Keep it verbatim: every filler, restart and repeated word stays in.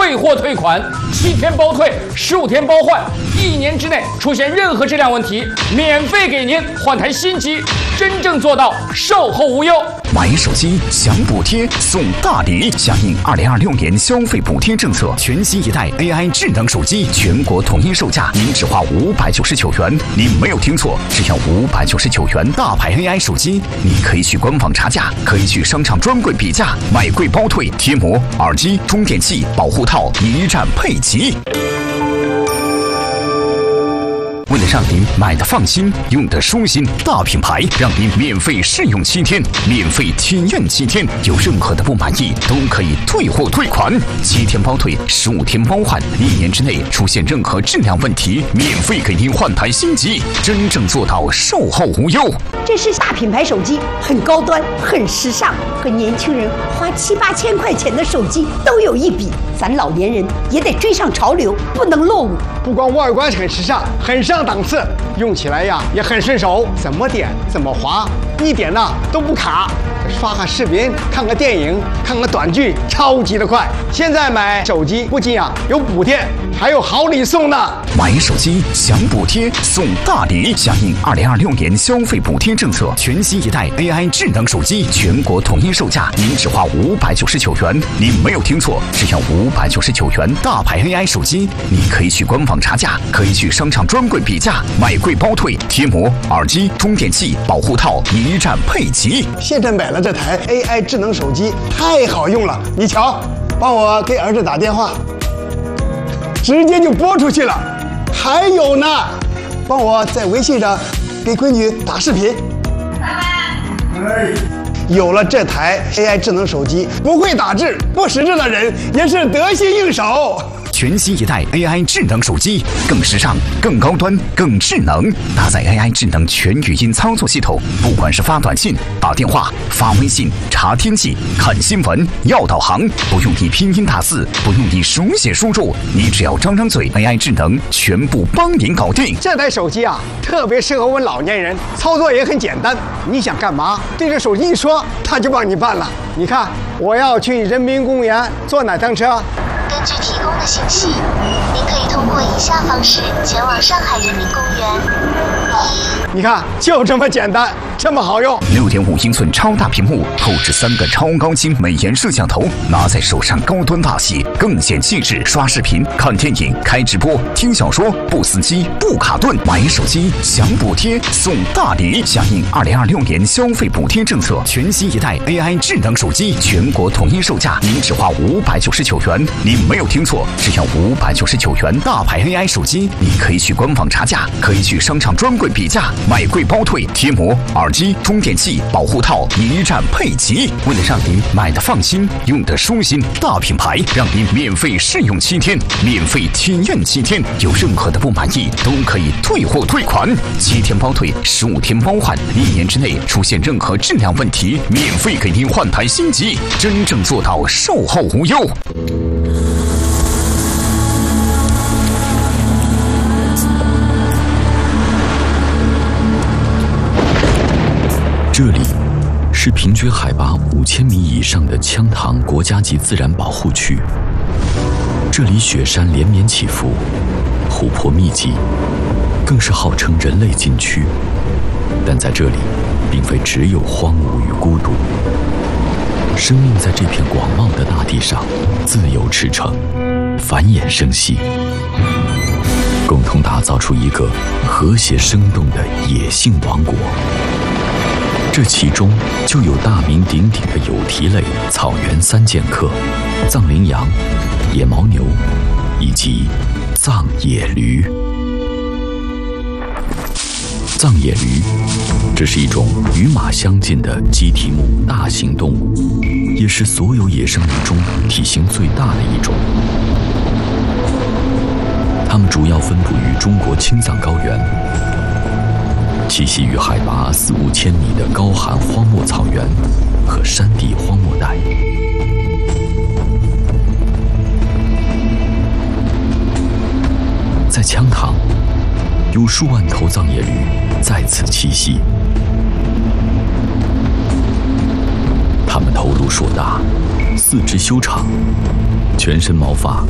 退货退款，七天包退，十五天包换，一年之内出现任何质量问题，免费给您换台新机，真正做到售后无忧。 买手机享补贴送大礼，响应二零二六年消费补贴政策，全新一代 A I 智能手机全国统一售价，您只花五百九十九元。您没有听错，只要五百九十九元大牌 A I 手机，你可以去官网查价，可以去商场专柜比价，买贵包退，贴膜、耳机、充电器、保护套一站配齐。为了让您买的放心，用的舒心，大品牌让您免费试用七天，免费体验七天，有任何的不满意都可以退货退款，七天包退，十五天包换，一年之内出现任何质量问题，免费给您换台新机，真正做到售后无忧。 这是大品牌手机，很高端，很时尚，和年轻人花七八千块钱的手机都有一比。咱老年人也得追上潮流，不能落伍。 不光外观很时尚，很上档次，用起来呀也很顺手，怎么点怎么滑，一点呐都不卡。刷个视频，看个电影，看个短剧，超级的快。现在买手机不仅啊有补贴，还有好礼送呢。 买手机享补贴送大礼，响应二零二六年消费补贴政策，全新一代 A I 智能手机全国统一售价，您只花五百九十九元。您没有听错，只要五百九十九元大牌 A I 手机，你可以去官网查价，可以去商场专柜比价，买贵包退，贴膜、耳机、充电器、保护套一站配齐。 现在买了这台 A I 智能手机太好用了，你瞧，帮我给儿子打电话，直接就拨出去了。还有呢，帮我在微信上给闺女打视频。有了这台 A I 智能手机，不会打字、不识字的人也是得心应手。 全新一代 A I 智能手机，更时尚、更高端、更智能，搭载 A I 智能全语音操作系统，不管是发短信、打电话、发微信、查天气、看新闻、要导航，不用你拼音打字，不用你手写输入，你只要张张嘴 ，A I 智能全部帮您搞定。 这台手机啊，特别适合我们老年人，操作也很简单。你想干嘛，对着手机一说，它就帮你办了。你看，我要去人民公园坐哪趟车？ 根据提供的信息，您可以通过以下方式前往上海人民公园。一， 你看，就这么简单，这么好用。 六点五英寸超大屏幕，后置三个超高清美颜摄像头，拿在手上高端大气，更显气质。刷视频、看电影、开直播、听小说，不死机、不卡顿。买手机享补贴送大礼，响应二零二六年消费补贴政策，全新一代 A I 智能手机全国统一售价，您只花五百九十九元。您没有听错，只要五百九十九元大牌 A I 手机，你可以去官网查价，可以去商场专柜比价，买贵包退，贴膜、耳机、充电器、保护套一站配齐。为了让您买的放心，用的舒心，大品牌让您免费试用七天，免费体验七天，有任何的不满意都可以退货退款，七天包退，十五天包换，一年之内出现任何质量问题，免费给您换台新机，真正做到售后无忧。 这里是平均海拔五千米以上的羌塘国家级自然保护区。这里雪山连绵起伏，湖泊密集，更是号称人类禁区。但在这里，并非只有荒芜与孤独，生命在这片广袤的大地上自由驰骋，繁衍生息，共同打造出一个和谐生动的野性王国。这其中就有大名鼎鼎的有蹄类草原三剑客——藏羚羊、野牦牛以及藏野驴。藏野驴，这是一种与马相近的鸡蹄目大型动物，也是所有野生鱼中体型最大的一种。它们主要分布于中国青藏高原，栖息于海拔四五千米的高寒荒漠草原和山地荒漠带。在羌塘，有数万头藏野驴在此栖息。它们头颅硕大，四肢修长，全身毛发